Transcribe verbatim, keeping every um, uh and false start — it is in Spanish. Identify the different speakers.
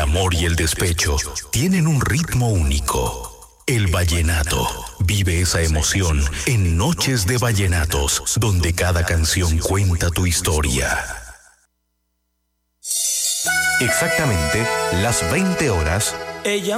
Speaker 1: amor y el despecho tienen un ritmo único. El vallenato vive esa emoción en Noches de Vallenatos, donde cada canción cuenta tu historia. Exactamente las veinte horas.
Speaker 2: Ella